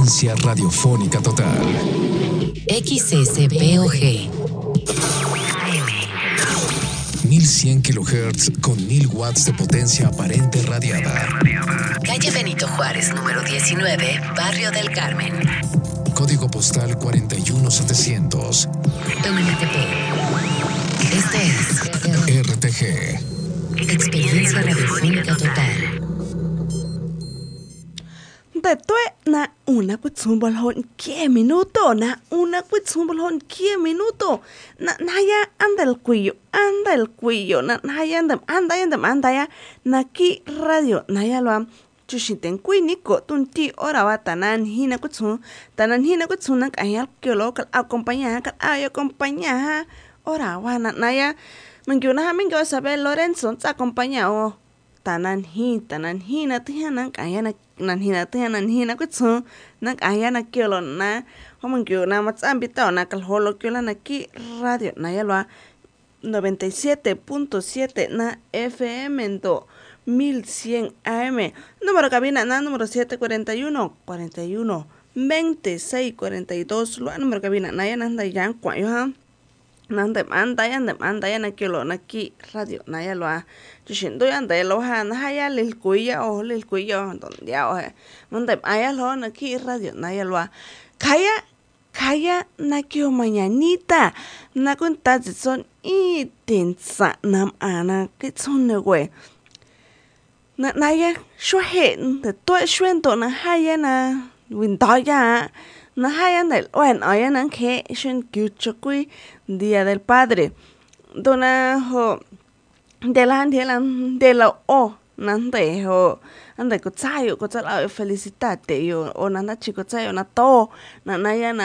Experiencia radiofónica total. XSPOG 1100 kHz con 1000 watts de potencia aparente radiada. Calle Benito Juárez, número 19, Barrio del Carmen. Código postal 41700. Tomentepe. Esto es RTG. Experiencia radiofónica total. Después na una cutsumbolhon 10 minutos, na una cutsumbolhon 10 minutos. Na ya anda el cuello, na ya anda ya, na ki radio, na ya lo am. Chushiten kuiniko tunti ora wa tanan hina kutsun na kayal kyolo kal acompaña ora wa na ya mengyuna mengyo sabe Lorenzo ta acompaña tanan hina tihanan kayana nan hina kutsun na kayana kyolo na mengyuna matsambita na kal holo kyolo na ki radio na ya lo 97.7 na FM ndo 1100 AM. Número cabina na número 741 26 42. Lo número cabina na ya nanda ya kwayo ha. Nanda manda ya na kilo na ki radio na ya lo a. Jushindo ya nda lo ha na ya lil kuya don ya o he. Nanda aya lo na ki radio na ya lo a. Kaya na kyo mañanita na kunta son I tinsa nam ana kitsun ne we. Na ya shuen de to shuen to na haya na win to ya na haya del wen oya na ke shuen kyuchukui Día del Padre dona ho de la o nande ho ande ko tsayo ko tsala felicitate yo o nanda chico tsayo na to na ya na